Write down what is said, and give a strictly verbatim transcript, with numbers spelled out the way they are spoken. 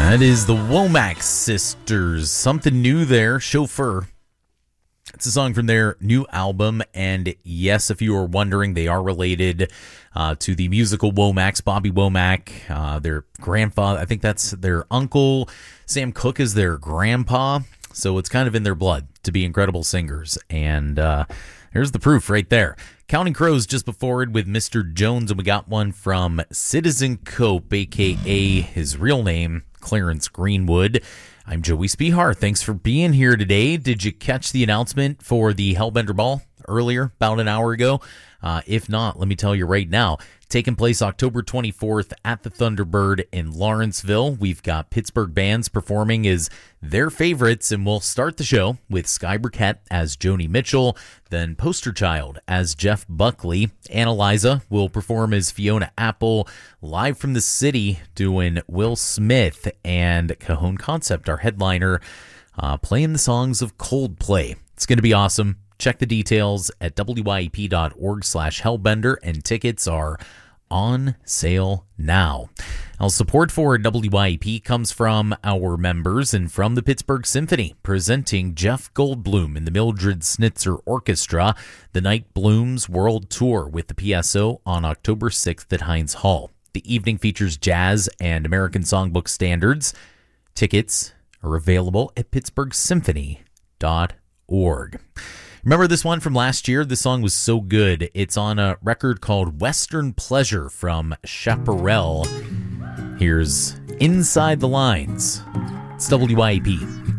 That is the Womack Sisters. Something new there, Chauffeur. It's a song from their new album, and yes, if you were wondering, they are related uh, to the musical Womacks. Bobby Womack, uh, their grandfather, I think that's their uncle. Sam Cooke is their grandpa, so it's kind of in their blood to be incredible singers, and uh, here's the proof right there. Counting Crows just before it with Mister Jones, and we got one from Citizen Cope, a k a his real name, Clarence Greenwood. I'm Joey Spihar. Thanks for being here today. Did you catch the announcement for the Hellbender Ball earlier, about an hour ago? Uh, if not, let me tell you right now. Taking place October twenty-fourth at the Thunderbird in Lawrenceville. We've got Pittsburgh bands performing as their favorites, and we'll start the show with Sky Burkett as Joni Mitchell, then Poster Child as Jeff Buckley. Annalisa will perform as Fiona Apple, live from the city doing Will Smith, and Cajon Concept, our headliner, uh, playing the songs of Coldplay. It's going to be awesome. Check the details at W Y E P dot org slash Hellbender, and tickets are on sale now. Now, support for W Y E P comes from our members and from the Pittsburgh Symphony, presenting Jeff Goldblum and the Mildred Snitzer Orchestra, the Night Blooms World Tour with the P S O on October sixth at Heinz Hall. The evening features jazz and American songbook standards. Tickets are available at pittsburgh symphony dot org. Remember this one from last year? This song was so good. It's on a record called Western Pleasure from Chaparral. Here's Inside the Lines. It's W Y E P.